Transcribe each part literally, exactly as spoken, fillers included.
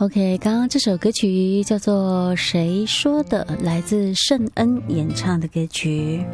OK， 刚刚这首歌曲叫做《谁说的》，来自圣恩演唱的歌曲。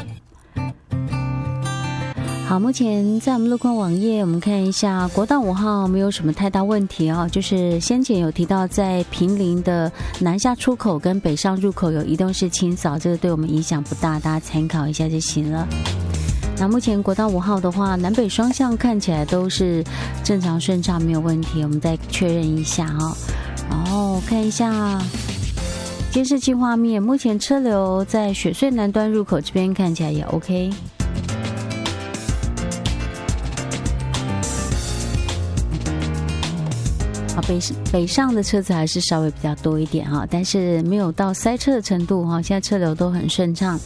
好，目前在我们路况网页，我们看一下国道五号没有什么太大问题哦，就是先前有提到在坪林的南下出口跟北上入口有移动式清扫，这个对我们影响不大，大家参考一下就行了。那目前国道五号的话，南北双向看起来都是正常顺畅，没有问题，我们再确认一下哦。然后看一下监视器画面，目前车流在雪隧南端入口这边看起来也 OK。好，北北上的车子还是稍微比较多一点哈，但是没有到塞车的程度哈，现在车流都很顺畅。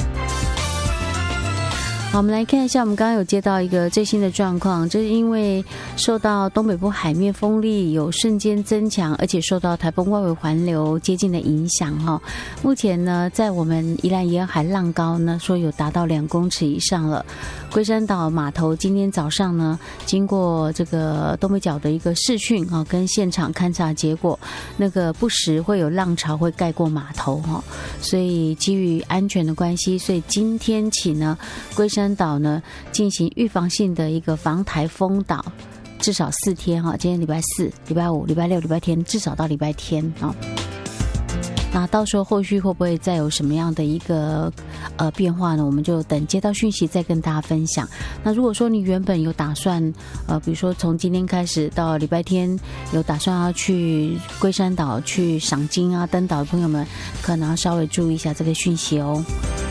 好，我们来看一下，我们刚刚有接到一个最新的状况，这是因为受到东北部海面风力有瞬间增强，而且受到台风外围环流接近的影响哈。目前呢，在我们宜兰沿海浪高呢，说有达到两公尺以上了。龟山岛码头今天早上呢，经过这个东北角的一个视讯哈，跟现场勘察结果，那个不时会有浪潮会盖过码头哈，所以基于安全的关系，所以今天起呢，龟山山岛呢进行预防性的一个防台风岛，至少四天哈，今天礼拜四、礼拜五、礼拜六、礼拜天，至少到礼拜天啊。那到时候后续会不会再有什么样的一个呃变化呢？我们就等接到讯息再跟大家分享。那如果说你原本有打算呃，比如说从今天开始到礼拜天有打算要去龟山岛去赏鲸啊、登岛的朋友们，可能要稍微注意一下这个讯息哦。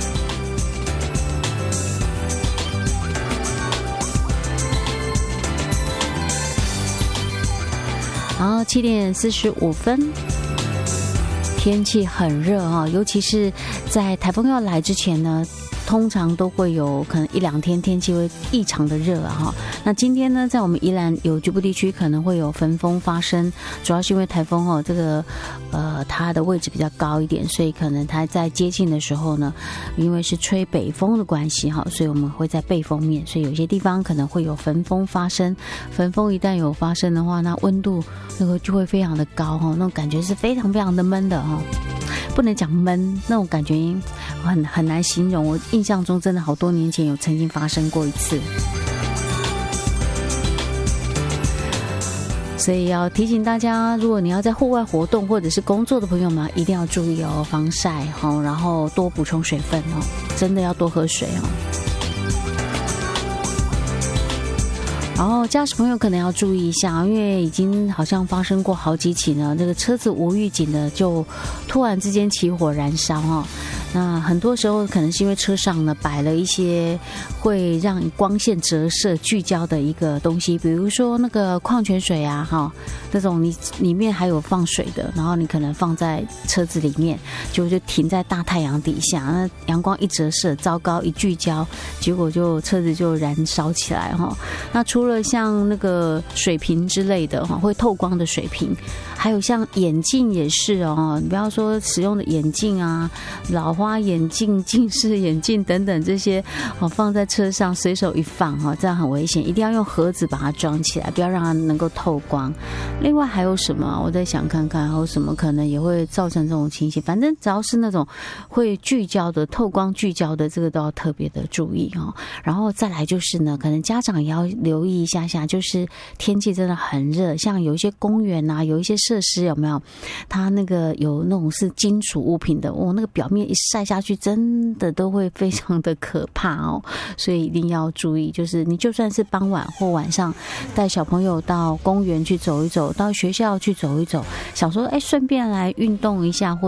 然后七点四十五分，天气很热啊，尤其是在台风要来之前呢，通常都会有可能一两天天气会异常的热啊哈。那今天呢，在我们宜兰有局部地区可能会有焚风发生，主要是因为台风哦，这个呃它的位置比较高一点，所以可能它在接近的时候呢，因为是吹北风的关系哈，所以我们会在背风面，所以有些地方可能会有焚风发生。焚风一旦有发生的话，那温度那个就会非常的高哈，那种感觉是非常非常的闷的哈。不能讲闷，那种感觉很很难形容。我印象中真的好多年前有曾经发生过一次，所以要提醒大家，如果你要在户外活动或者是工作的朋友们，一定要注意哦，防晒哦，然后多补充水分哦，真的要多喝水哦。然后驾驶朋友可能要注意一下，因为已经好像发生过好几起呢，这个车子无预警的就突然之间起火燃烧哦。那很多时候可能是因为车上呢摆了一些会让光线折射聚焦的一个东西，比如说那个矿泉水啊哈，那种你里面还有放水的，然后你可能放在车子里面，就就停在大太阳底下，那阳光一折射，糟糕，一聚焦，结果就车子就燃烧起来哈。那除了像那个水瓶之类的哈，会透光的水瓶，还有像眼镜也是哦，你不要说使用的眼镜啊，老花眼镜、近视眼镜等等这些哦，放在车上随手一放哈，这样很危险，一定要用盒子把它装起来，不要让它能够透光。另外还有什么？我在想看看还有什么可能也会造成这种情形。反正只要是那种会聚焦的、透光聚焦的，这个都要特别的注意哦。然后再来就是呢，可能家长也要留意一下下，就是天气真的很热，像有一些公园啊，有一些设施有没有？它那个有那种是金属物品的，哦，那个表面一晒下去，真的都会非常的可怕哦。所以一定要注意，就是你就算是傍晚或晚上带小朋友到公园去走一走，到学校去走一走，想说哎，顺便来运动一下或